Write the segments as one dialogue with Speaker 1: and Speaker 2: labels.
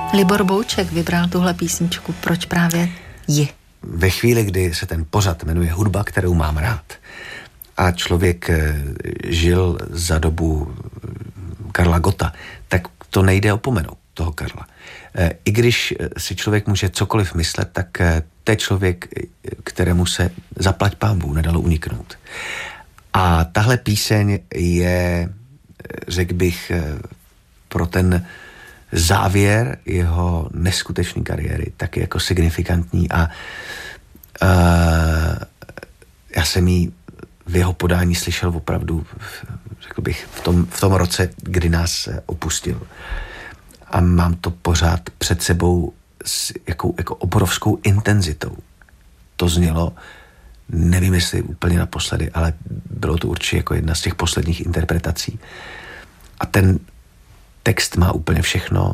Speaker 1: Libor Bouček vybral tuhle písničku. Proč právě ji?
Speaker 2: Ve chvíli, kdy se ten pořad jmenuje Hudba, kterou mám rád, a člověk žil za dobu Karla Gotta, tak to nejde opomenout, toho Karla. I když si člověk může cokoliv myslet, tak to je člověk, kterému se zaplať pánbůh nedalo uniknout. A tahle píseň je, řekl bych, pro ten závěr jeho neskutečné kariéry taky jako signifikantní a já jsem ji v jeho podání slyšel opravdu, řekl bych, v tom roce, kdy nás opustil. A mám to pořád před sebou s jako obrovskou intenzitou. To znělo, nevím, jestli úplně naposledy, ale bylo to určitě jako jedna z těch posledních interpretací. A ten text má úplně všechno.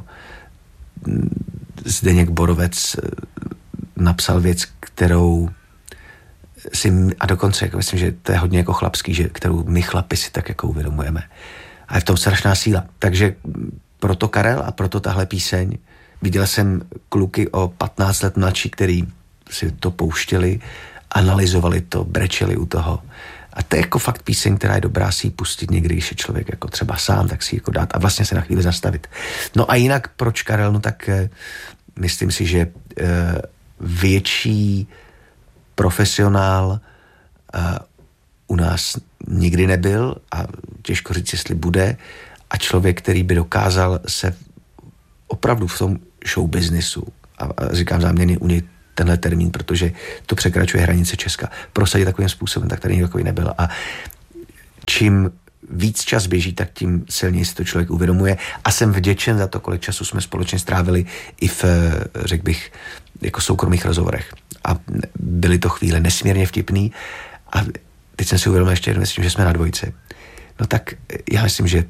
Speaker 2: Zdeněk Borovec napsal věc, kterou si, a dokonce jako myslím, že to je hodně jako chlapský, že, kterou my chlapi si tak jako uvědomujeme. A je v tom strašná síla. Takže proto Karel a proto tahle píseň. Viděl jsem kluky o 15 let mladší, který si to pouštěli, analyzovali to, brečeli u toho. A to je jako fakt píseň, která je dobrá si ji pustit někdy, když je člověk jako třeba sám, tak si ji jako dát a vlastně se na chvíli zastavit. No a jinak proč Karel? No tak myslím si, že větší profesionál u nás nikdy nebyl a těžko říct, jestli bude, a člověk, který by dokázal se opravdu v tom showbiznisu, a říkám záměrně u něj tenhle termín, protože to překračuje hranice Česka, prosadit takovým způsobem, tak tady nikdo takový nebyl. A čím víc čas běží, tak tím silněji si to člověk uvědomuje a jsem vděčen za to, kolik času jsme společně strávili i v, řekl bych, jako soukromých rozhovorech. A byly to chvíle nesmírně vtipný a teď jsem si uvědomil ještě jednou, myslím, že jsme na dvojce. No tak já myslím, že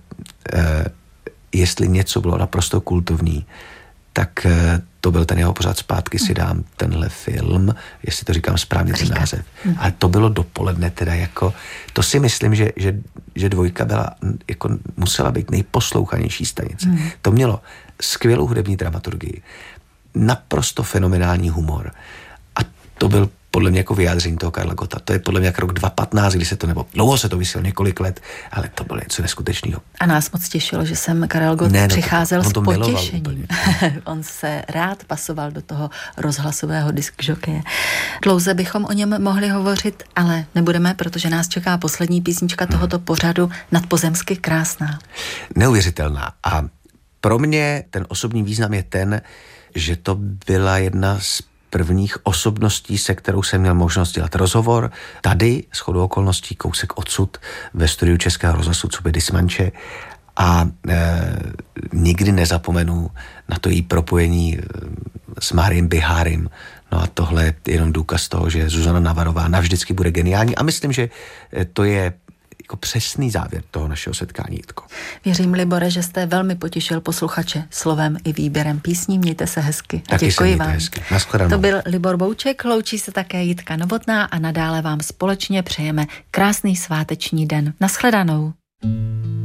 Speaker 2: jestli něco bylo naprosto kultovní, tak to byl ten jeho pořád Zpátky si dám, tenhle film, jestli to říkám správně ten název. Ale to bylo dopoledne teda jako, to si myslím, že dvojka byla, jako musela být nejposlouchanější stanice. To mělo skvělou hudební dramaturgii, naprosto fenomenální humor a to byl podle mě jako vyjádření toho Karla Gotta. To je podle mě jak rok 2015, kdy se to, nebo dlouho se to vysílalo několik let, ale to bylo něco neskutečného.
Speaker 1: A nás moc těšilo, že sem Karel Gott přicházel s potěšením. On se rád pasoval do toho rozhlasového diskžokeje. Dlouze bychom o něm mohli hovořit, ale nebudeme, protože nás čeká poslední písnička tohoto pořadu, Nadpozemsky krásná.
Speaker 2: Neuvěřitelná. A pro mě ten osobní význam je ten, že to byla jedna z prvních osobností, se kterou jsem měl možnost dělat rozhovor. Tady, shodou okolností, kousek odsud, ve studiu Českého rozhlasu, co by Dismanče. A nikdy nezapomenu na to její propojení s Máriem Bihárim. No a tohle je jenom důkaz toho, že Zuzana Navarová navždycky bude geniální. A myslím, že to je jako přesný závěr toho našeho setkání, Jitko.
Speaker 1: Věřím, Libore, že jste velmi potěšil posluchače slovem i výběrem písní. Mějte se hezky. A děkuji vám.
Speaker 2: Hezky. Naschledanou.
Speaker 1: To byl Libor Bouček, loučí se také Jitka Novotná a nadále vám společně přejeme krásný sváteční den. Naschledanou.